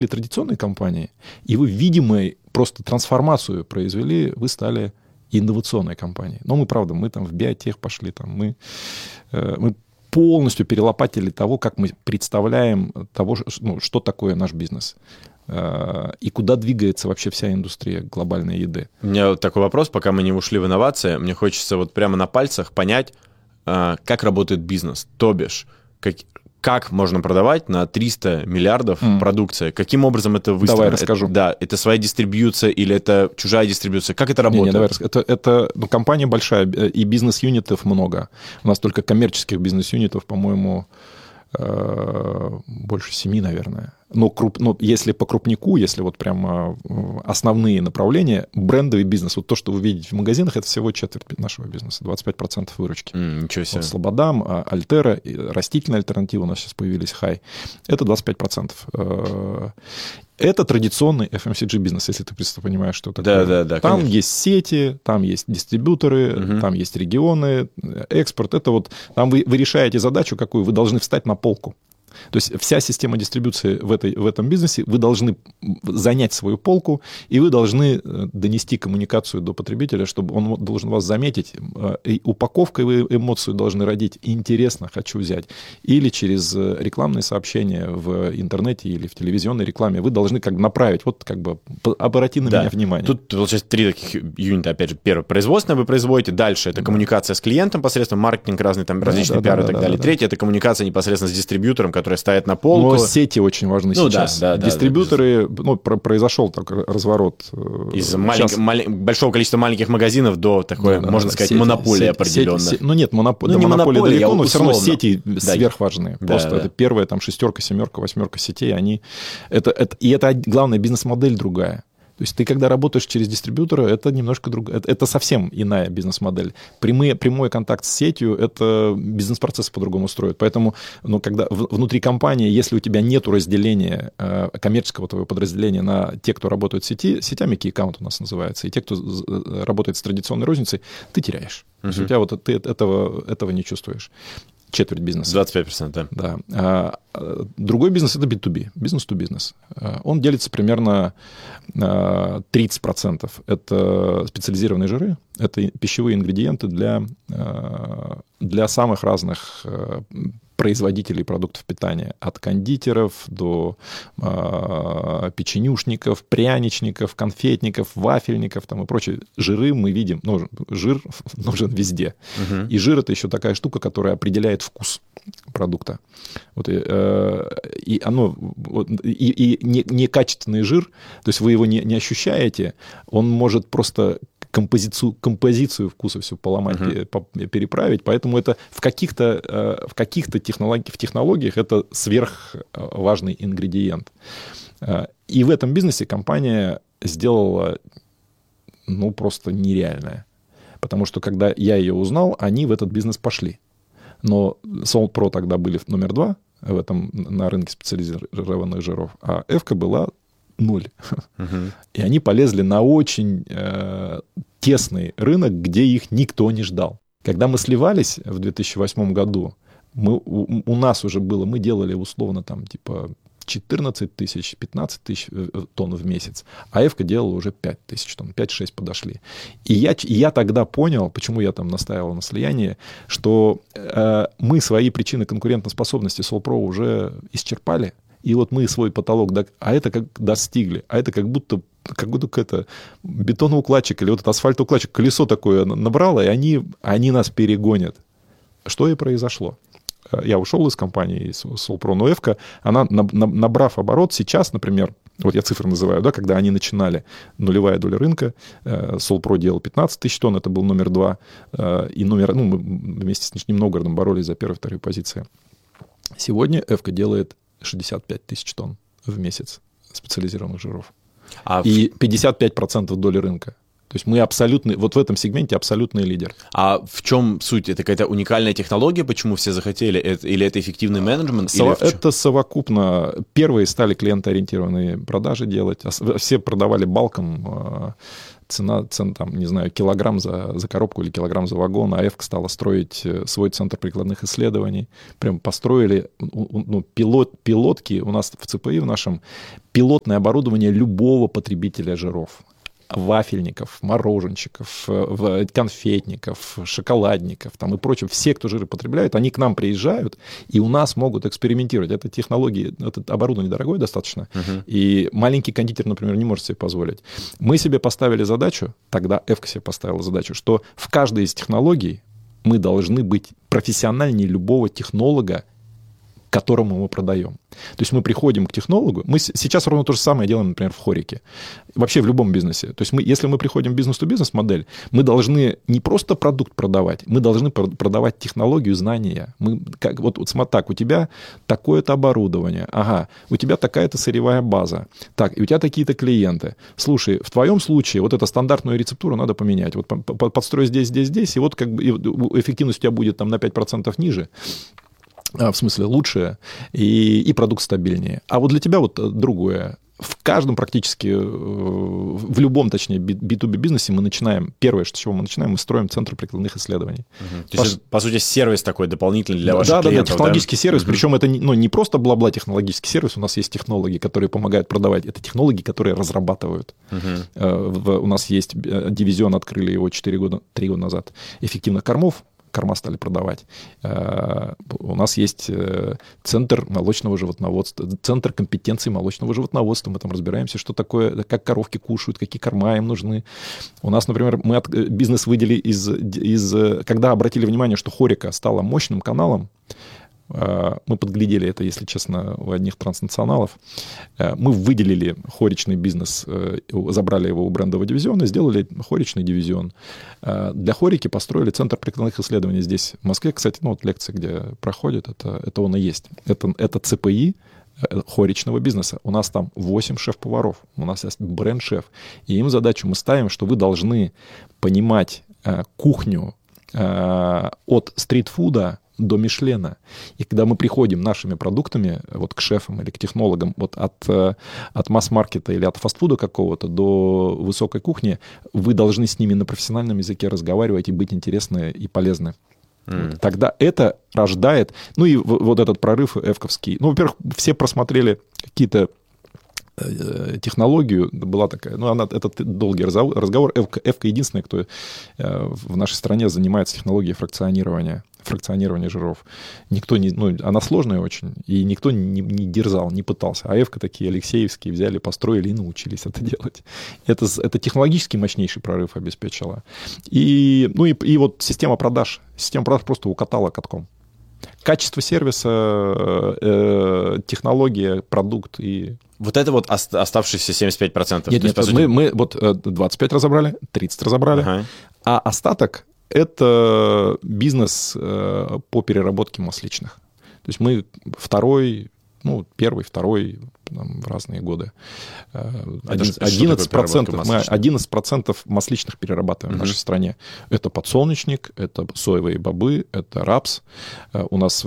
традиционной компанией, и вы видимой просто трансформацию произвели, вы стали инновационной компанией. Но мы, правда, мы там в биотех пошли, там, мы полностью перелопатили того, как мы представляем того, что такое наш бизнес. И куда двигается вообще вся индустрия глобальной еды. У меня такой вопрос, пока мы не ушли в инновации. Мне хочется вот прямо на пальцах понять, как работает бизнес. То бишь, как можно продавать на 300 миллиардов продукции? Каким образом это выстроено? Давай расскажу. Это своя дистрибьюция или это чужая дистрибьюция? Как это работает? Давай расскажу. Это компания большая, и бизнес-юнитов много. У нас только коммерческих бизнес-юнитов, по-моему, больше 7, наверное. Но если по крупнику, если вот прямо основные направления, брендовый бизнес, вот то, что вы видите в магазинах, это всего четверть нашего бизнеса, 25% выручки. Ничего себе. Вот Слободам, Альтера, растительные альтернативы у нас сейчас появились, Хай. Это 25%. Это традиционный FMCG бизнес, если ты понимаешь, что такое. Да, там конечно. есть сети, там есть дистрибьюторы, там есть регионы, экспорт. Это вот там вы решаете задачу, какую вы должны встать на полку. То есть вся система дистрибуции в этом бизнесе, вы должны занять свою полку, и вы должны донести коммуникацию до потребителя, чтобы он должен вас заметить. И упаковкой вы эмоцию должны родить. Интересно, хочу взять. Или через рекламные сообщения в интернете или в телевизионной рекламе вы должны как бы направить. Вот как бы обрати на меня внимание. Тут получается 3 таких юнита. Опять же, первое, производственное вы производите. Дальше это коммуникация с клиентом посредством маркетинг, разные там различные пиары и так далее. Третье, это коммуникация непосредственно с дистрибьютором, который ставит на полку. Но сети очень важны сейчас. Дистрибьюторы, произошел так разворот. Из большого количества маленьких магазинов до такой, можно сказать, сети, монополии определенной. Нет, монополия далеко, но все равно сети сверхважные. Просто это первая, там, 6, 7, 8 сетей, они... И это главная бизнес-модель другая. То есть ты, когда работаешь через дистрибьютора, это немножко другое. Это совсем иная бизнес-модель. Прямой контакт с сетью, это бизнес-процессы по-другому строят. Поэтому, когда внутри компании, если у тебя нет разделения коммерческого твоего подразделения на те, кто работают в сети, сетями key account у нас называется, и те, кто работает с традиционной розницей, ты теряешь. То есть у тебя ты этого не чувствуешь. Четверть бизнеса. 25%, да. Другой бизнес – это B2B, бизнес-to-бизнес. Он делится примерно 30%. Это специализированные жиры, это пищевые ингредиенты для самых разных производителей продуктов питания. От кондитеров до печенюшников, пряничников, конфетников, вафельников там, и прочее. Жиры мы видим. Жир нужен везде. И жир – это еще такая штука, которая определяет вкус продукта. И некачественный жир, то есть вы его не ощущаете, он может просто композицию вкуса все поломать, переправить. Поэтому это в каких-то технологиях это сверхважный ингредиент. И в этом бизнесе компания сделала просто нереальное. Потому что, когда я ее узнал, они в этот бизнес пошли. Но Солпро тогда были номер 2 на рынке специализированных жиров, а Эвка была 0. И они полезли на очень тесный рынок, где их никто не ждал. Когда мы сливались в 2008 году, у нас уже было, мы делали условно там типа 14 тысяч, 15 тысяч тонн в месяц, а Эвка делала уже 5 тысяч тонн, 5-6 подошли. И я тогда понял, почему я там настаивал на слиянии, что мы свои причины конкурентоспособности Солпро уже исчерпали, и вот мы свой потолок, а это как достигли, а это как будто какой-то бетоноукладчик или вот этот асфальтоукладчик, колесо такое набрало, и они нас перегонят. Что и произошло. Я ушел из компании Солпро, но Эвка, она, набрав оборот, сейчас, например, вот я цифры называю, да, когда они начинали, 0,5 доля рынка, Солпро делал 15 тысяч тонн, это был номер 2, и мы вместе с Нижним Новгородом боролись за 1-2 позиции. Сегодня Эвка делает 65 тысяч тонн в месяц специализированных жиров. И 55% доли рынка. То есть мы абсолютный, вот в этом сегменте абсолютный лидер. А в чем суть? Это какая-то уникальная технология, почему все захотели? Или это эффективный менеджмент? Это совокупно. Первые стали клиентоориентированные продажи делать. Все продавали балком. цена там, не знаю, килограмм за коробку или килограмм за вагон, а Эвка стала строить свой центр прикладных исследований. Прям построили пилотки у нас в ЦПИ, в нашем, пилотное оборудование любого потребителя жиров. Вафельников, мороженщиков, конфетников, шоколадников там и прочее. Все, кто жиры потребляют, они к нам приезжают и у нас могут экспериментировать. Это технологии, это оборудование дорогое достаточно. И маленький кондитер, например, не может себе позволить. Мы себе поставили задачу, тогда Эвка себе поставила задачу, что в каждой из технологий мы должны быть профессиональнее любого технолога, которому мы продаем. То есть мы приходим к технологу, мы сейчас ровно то же самое делаем, например, в Хорике, вообще в любом бизнесе. То есть если мы приходим в бизнес-то-бизнес модель, мы должны не просто продукт продавать, мы должны продавать технологию, знания. Вот смотри, так, у тебя такое-то оборудование, ага, у тебя такая-то сырьевая база, так, и у тебя такие-то клиенты. Слушай, в твоем случае вот эту стандартную рецептуру надо поменять, вот подстрой здесь, и вот как бы эффективность у тебя будет там на 5% ниже, в смысле лучше, и продукт стабильнее. А вот для тебя вот другое. В каждом практически, в любом, точнее, B2B бизнесе мы начинаем, первое, с чего мы начинаем, мы строим центр прикладных исследований. То есть, по сути, сервис такой дополнительный для ваших клиентов. Да, технологический сервис, причем это не просто бла-бла технологический сервис, у нас есть технологии, которые помогают продавать, это технологии, которые разрабатывают. У нас есть дивизион, открыли его 3 года назад, эффективных кормов, корма стали продавать. У нас есть центр молочного животноводства, центр компетенции молочного животноводства. Мы там разбираемся, что такое, как коровки кушают, какие корма им нужны. У нас, например, мы бизнес выделили когда обратили внимание, что Хорика стала мощным каналом, мы подглядели это, если честно, у одних транснационалов. Мы выделили хоричный бизнес, забрали его у брендового дивизиона и сделали хоричный дивизион. Для хорики построили центр прикладных исследований здесь, в Москве. Кстати, вот лекции, где проходят, это он и есть. Это ЦПИ хоричного бизнеса. У нас там 8 шеф-поваров, у нас есть бренд-шеф. И им задачу мы ставим, что вы должны понимать кухню от стритфуда до Мишлена. И когда мы приходим нашими продуктами вот к шефам или к технологам вот от масс-маркета или от фастфуда какого-то до высокой кухни, вы должны с ними на профессиональном языке разговаривать и быть интересны и полезны. Тогда это рождает... Ну и вот этот прорыв эвковский. Ну, во-первых, все просмотрели какие-то технологию, была такая, это долгий разговор. Эвка единственная, кто в нашей стране занимается технологией фракционирования жиров. Никто не... она сложная очень, и никто не дерзал, не пытался. А Эвка такие алексеевские взяли, построили и научились это делать. Это технологически мощнейший прорыв обеспечило. И вот система продаж просто укатала катком. Качество сервиса, технология, продукт и... Вот это вот оставшиеся 75%. Нет, мы вот 25 разобрали, 30 разобрали, а остаток — это бизнес по переработке масличных. То есть мы первый, второй, в разные годы. 11% масличных перерабатываем в нашей стране. Это подсолнечник, это соевые бобы, это рапс. У нас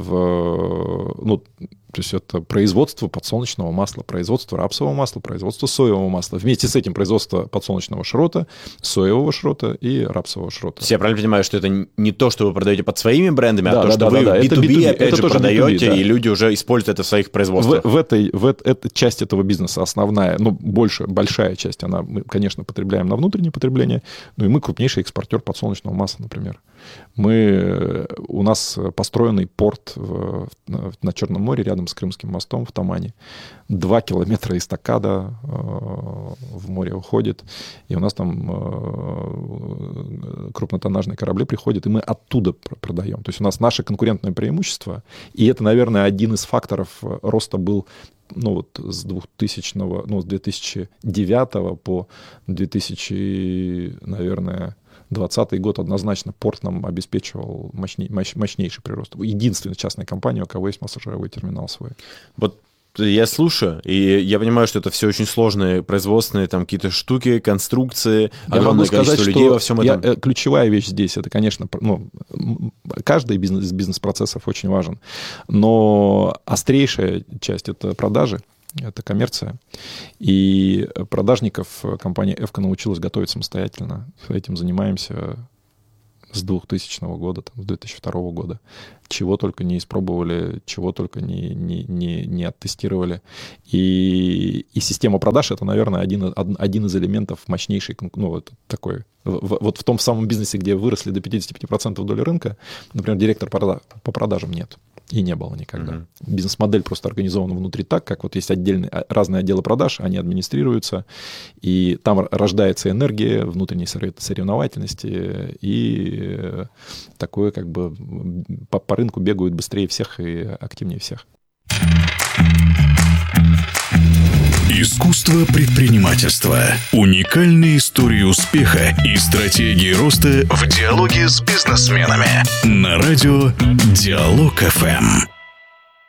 то есть это производство подсолнечного масла, производство рапсового масла, производство соевого масла. Вместе с этим производство подсолнечного шрота, соевого шрота и рапсового шрота. То есть я правильно понимаю, что это не то, что вы продаете под своими брендами, а то, что вы B2B опять же продаете, B2B, и люди уже используют это в своих производствах. Эта часть этого бизнеса основная, большая часть, мы, конечно, потребляем на внутреннее потребление, и мы крупнейший экспортер подсолнечного масла, например. У нас построенный порт на Черном море, рядом с Крымским мостом в Тамане. 2 километра эстакада в море уходит, и у нас там крупнотоннажные корабли приходят, и мы оттуда продаем. То есть у нас наше конкурентное преимущество, и это, наверное, один из факторов роста был с 2009 по 2020 год однозначно порт нам обеспечивал мощнейший прирост. Единственная частная компания, у кого есть массажировой терминал свой. Вот я слушаю, и я понимаю, что это все очень сложные производственные там какие-то штуки, конструкции, огромное количество людей во всем этом. Ключевая вещь здесь, это, конечно, каждый из бизнес-процессов очень важен, но острейшая часть — это продажи. это коммерция. И продажников компания «Эвка» научилась готовить самостоятельно. Этим занимаемся с 2000 года, там, с 2002 года. Чего только не испробовали, чего только не оттестировали. И система продаж — это, наверное, один из элементов мощнейшей, вот такой. Вот в том самом бизнесе, где выросли до 55% доли рынка, например, директора по продажам нет. И не было никогда. Бизнес-модель просто организована внутри так, как вот есть разные отделы продаж, они администрируются, и там рождается энергия внутренней соревновательности, и такое как бы по рынку бегают быстрее всех и активнее всех. Искусство предпринимательства. Уникальные истории успеха и стратегии роста в диалоге с бизнесменами. На радио Диалог ФМ.